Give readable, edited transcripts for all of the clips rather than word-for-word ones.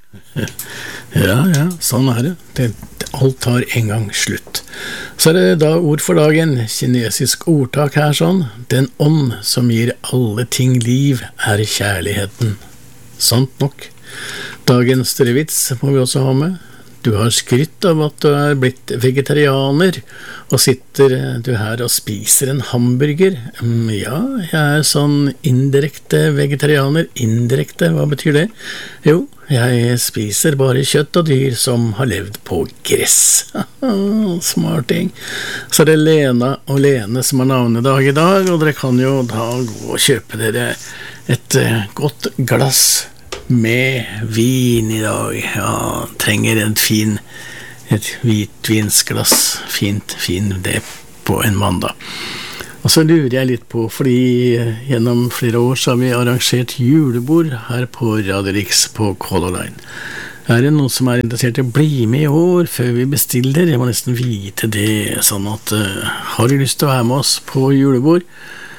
Ja, sånn det. Alt tar en gang slutt. Så det da ord for dagen, kinesisk ordtak her sånn: den ånd som gir alle ting liv kjærligheten. Sant nok. Dagens vits må vi også ha med. Du har skrytt av at du blitt vegetarianer, og sitter du her og spiser en hamburger. Ja, jeg sånn indirekte vegetarianer. Indirekte, hva betyr det? Jo, jeg spiser bare kjøtt og dyr som har levd på gress. Smarting. Så det Lena og Lene som har navnedag i dag, og dere kan jo da gå og kjøpe dere et godt glass med vin i dag. Ja, trenger et hvitvinsglass. Fin det på en mandag. Og så lurer jeg litt på, fordi gjennom flere år så har vi arrangert julebord her på Radio Rix på Color Line. Det noen som interessert i å bli med i år før vi bestiller? Jeg må nesten vite det, sånn at har du lyst til å være med oss på julebord?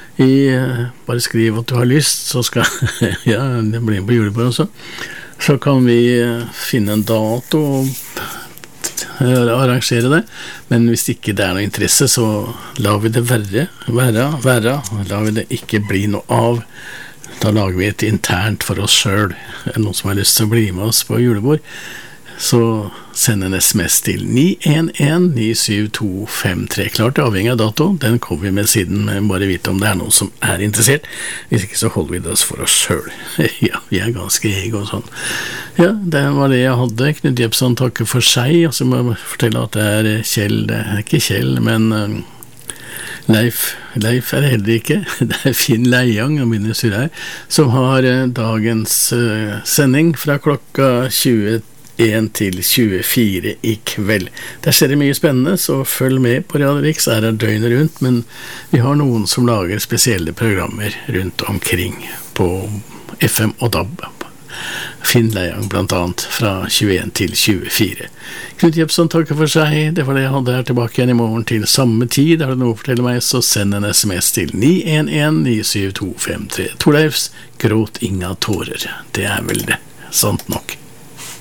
Bare skriv at du har lyst, så skal ja, det blir på julebord også. Så kan vi finne en dato og arrangere det. Men hvis ikke det noe interesse, så lar vi det være. La vi det ikke bli noe av. Da lager vi et internt for oss selv. Noen som har lyst til å bli med oss på julebord, så send en sms til 911-97253. Klart avhengig av dato. Den kommer vi med siden, men bare vite om det noen som interessert. Hvis ikke så holder vi det oss for oss selv. Ja, vi ganske ego og sånn. Ja, det var det jeg hadde. Knut Jepsen takker for seg, og så må jeg fortelle at det Kjell. Det ikke Kjell, men Leif det heller ikke. Det Finn Leiang, og begynner surre her, som har dagens sending fra klokka 21 til 24 i kveld. Der skjer det mye spennende, så følg med på Radio Rix. Det døgnet rundt, men vi har noen som lager spesielle programmer rundt omkring på FM og DAB. Finn Leiang blant annet fra 21 til 24. Knut Jepsen takker for seg. Det var det jeg hadde her tilbake igjen i morgen til samme tid. Har du noe å fortelle meg, så send en sms til 911-97253. Torleifs gråt inga tårer. Det vel det. Sant nok.